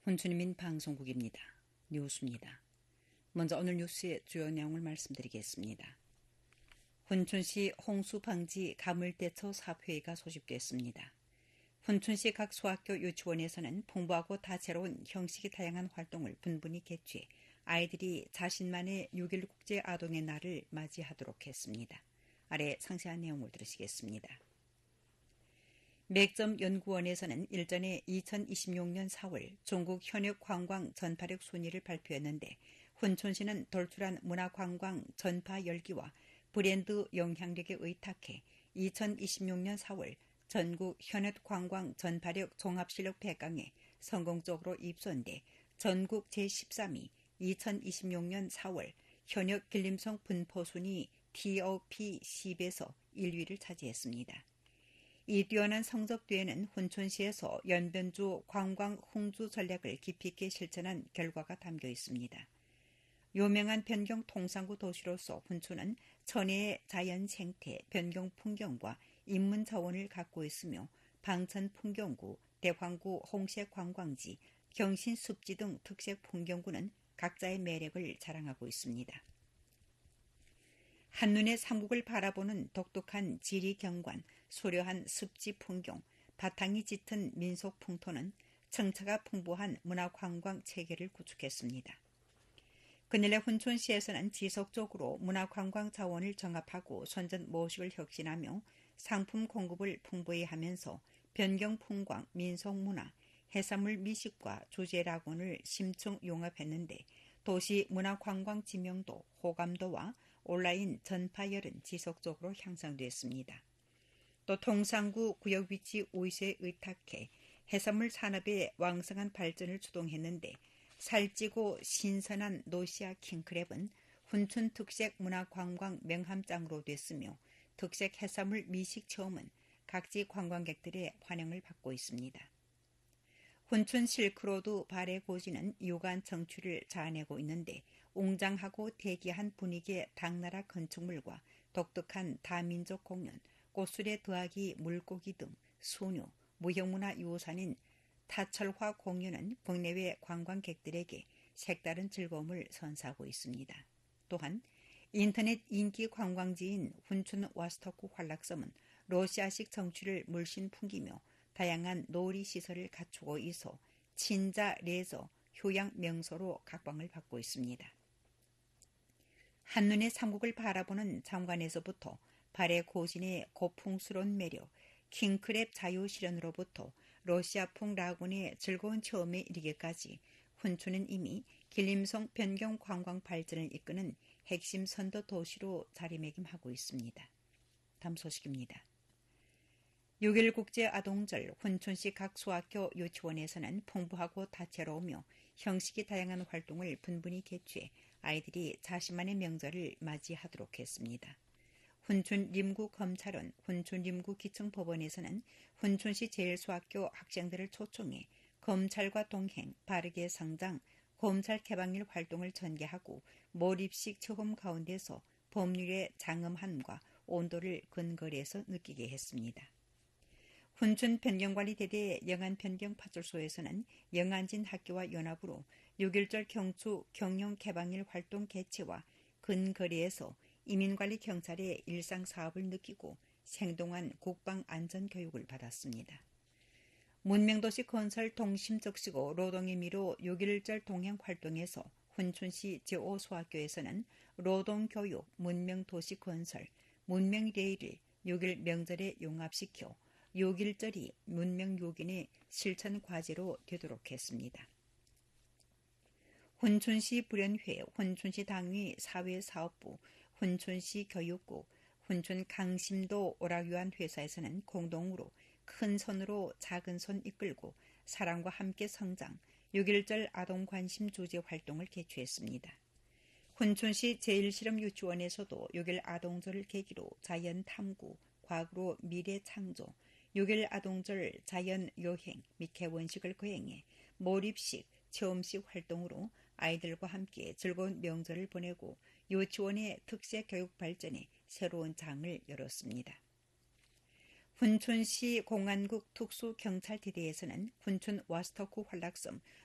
혼주민 방송국입니다. 뉴스입니다. 먼저 오늘 뉴스의 주요 내용을 말씀드리겠습니다. 훈춘시 홍수방지 가물대처 사업회의가 소집됐습니다. 훈춘시 각 소학교 유치원에서는 풍부하고 다채로운 형식이 다양한 활동을 분분히 개최해 아이들이 자신만의 6.1 국제아동의 날을 맞이하도록 했습니다. 아래 상세한 내용을 들으시겠습니다. 맥점연구원에서는 일전에 2026년 4월 전국 현역 관광 전파력 순위를 발표했는데 훈춘시는 돌출한 문화관광 전파 열기와 브랜드 영향력에 의탁해 2026년 4월 전국 현역 관광 전파력 종합실력 100강에 성공적으로 입소한데 전국 제13위 2026년 4월 현역 길림성 분포순위 TOP 10에서 1위를 차지했습니다. 이 뛰어난 성적 뒤에는 훈춘시에서 연변주 관광 홍주 전략을 깊이 있게 실천한 결과가 담겨 있습니다. 유명한 변경 통상구 도시로서 훈춘은 천혜의 자연 생태, 변경 풍경과 인문 자원을 갖고 있으며 방천 풍경구, 대황구 홍색 관광지, 경신 습지 등 특색 풍경구는 각자의 매력을 자랑하고 있습니다. 한눈에 삼국을 바라보는 독특한 지리 경관, 소려한 습지 풍경, 바탕이 짙은 민속 풍토는 청차가 풍부한 문화관광 체계를 구축했습니다. 근래 훈춘시에서는 지속적으로 문화관광 자원을 정합하고 선전 모식을 혁신하며 상품 공급을 풍부히 하면서 변경풍광, 민속문화, 해산물 미식과 주제락원을 심층 융합했는데 도시 문화관광 지명도, 호감도와 온라인 전파열은 지속적으로 향상됐습니다. 또 통상구 구역 위치 우위세에 의탁해 해산물 산업의 왕성한 발전을 주동했는데 살찌고 신선한 노시아 킹크랩은 훈춘 특색 문화관광 명함장으로 됐으며 특색 해산물 미식 체험은 각지 관광객들의 환영을 받고 있습니다. 훈춘 실크로드 발해 고지는 유관 정취를 자아내고 있는데 웅장하고 대기한 분위기의 당나라 건축물과 독특한 다민족 공연, 꽃술의 더하기 물고기 등 수녀, 무형문화 유산인 타철화 공연은 국내외 관광객들에게 색다른 즐거움을 선사하고 있습니다. 또한 인터넷 인기 관광지인 훈춘 와스토크 환락섬은 러시아식 정취를 물씬 풍기며 다양한 놀이시설을 갖추고 있어 친자 레저 휴양 명소로 각광을 받고 있습니다. 한눈에 삼국을 바라보는 장관에서부터 발해 고진의 고풍스러운 매력, 킹크랩 자유실현으로부터 러시아풍 라군의 즐거운 체험에 이르기까지 훈춘은 이미 길림성 변경 관광 발전을 이끄는 핵심 선도 도시로 자리매김하고 있습니다. 다음 소식입니다. 6.1 국제아동절 훈춘시 각 소학교 유치원에서는 풍부하고 다채로우며 형식이 다양한 활동을 분분히 개최해 아이들이 자신만의 명절을 맞이하도록 했습니다. 훈춘 림구검찰원, 훈춘 림구기층법원에서는 훈춘시 제일소학교 학생들을 초청해 검찰과 동행, 바르게 성장, 검찰 개방일 활동을 전개하고 몰입식 체험 가운데서 법률의 장엄함과 온도를 근거리에서 느끼게 했습니다. 훈춘 변경관리대대 영안변경파출소에서는 영안진 학교와 연합으로 6.1절 경추 경영 개방일 활동 개최와 근거리에서 이민관리 경찰의 일상사업을 느끼고 생동한 국방안전교육을 받았습니다. 문명도시 건설 동심적시고 노동의 미로 6.1절 동행 활동에서 훈춘시 제5소학교에서는 노동교육, 문명도시 건설, 문명레일을 6.1 명절에 융합시켜 6.1절이 문명요긴의 실천 과제로 되도록 했습니다. 훈춘시 불연회, 훈춘시 당위 사회사업부, 훈춘시 교육국, 훈춘 강심도 오락유한 회사에서는 공동으로 큰 손으로 작은 손 이끌고 사랑과 함께 성장, 6.1절 아동관심 주제 활동을 개최했습니다. 훈춘시 제1실험유치원에서도 6.1 아동절을 계기로 자연탐구, 과학으로 미래창조, 6.1 아동절 자연여행 및 개원식을 거행해 몰입식, 체험식 활동으로 아이들과 함께 즐거운 명절을 보내고 유치원의 특색 교육 발전에 새로운 장을 열었습니다. 훈춘시 공안국 특수경찰대대에서는 훈춘 와스토크 환락섬